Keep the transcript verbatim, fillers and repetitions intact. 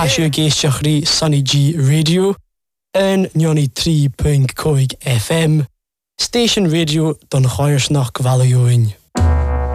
Tasio géisteach rí Sunny G Radio yn ninety-three point five F M, Station Radio don Choirsnach Gvalioin.